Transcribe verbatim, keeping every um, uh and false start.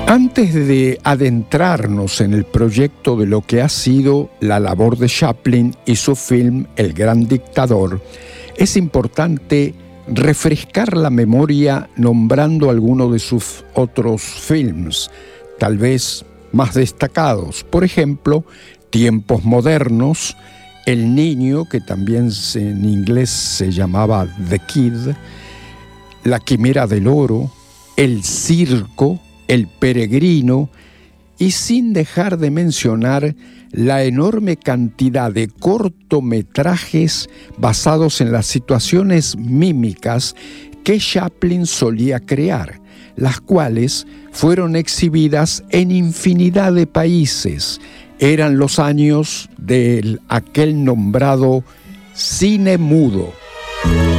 Antes de adentrarnos en el proyecto de lo que ha sido la labor de Chaplin y su film El Gran Dictador, es importante refrescar la memoria nombrando algunos de sus otros films, tal vez más destacados. Por ejemplo, Tiempos Modernos, El Niño, que también en inglés se llamaba The Kid, La Quimera del Oro, El Circo, El Peregrino, y sin dejar de mencionar la enorme cantidad de cortometrajes basados en las situaciones mímicas que Chaplin solía crear, las cuales fueron exhibidas en infinidad de países. Eran los años de aquel nombrado cine mudo.